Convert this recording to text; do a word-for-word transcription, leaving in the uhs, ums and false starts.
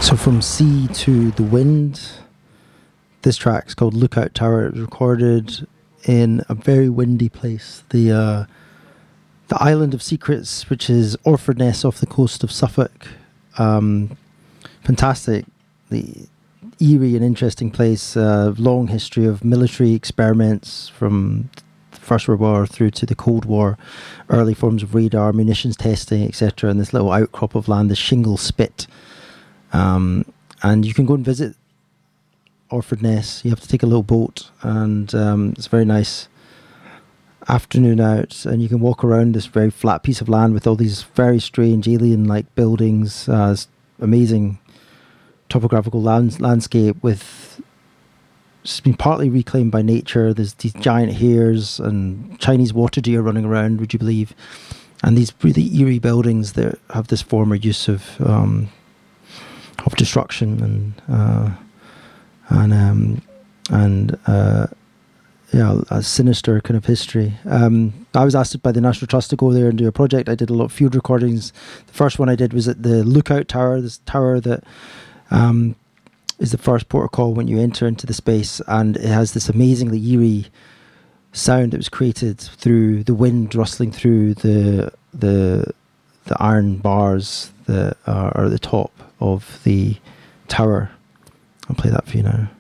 So from sea to the wind, this track's called Lookout Tower. It was recorded in a very windy place, the uh, the Island of Secrets, which is Orfordness off the coast of Suffolk. Um, fantastic, the eerie and interesting place. Uh, long history of military experiments from the First World War through to the Cold War, early forms of radar, munitions testing, et cetera. And this little outcrop of land, the Shingle Spit. Um, and you can go and visit Orfordness. You have to take a little boat, and um, it's a very nice afternoon out, and you can walk around this very flat piece of land with all these very strange alien-like buildings. Uh, it's amazing topographical land- landscape with it's been partly reclaimed by nature. There's these giant hares and Chinese water deer running around, would you believe? And these really eerie buildings that have this former use of um, of destruction and uh, and um, and uh, yeah, a sinister kind of history. Um, I was asked by the National Trust to go there and do a project. I did a lot of field recordings. The first one I did was at the Lookout Tower, this tower that um, is the first port of call when you enter into the space, and it has this amazingly eerie sound that was created through the wind rustling through the the the iron bars that are, are at the top of the tower. I'll play that for you now.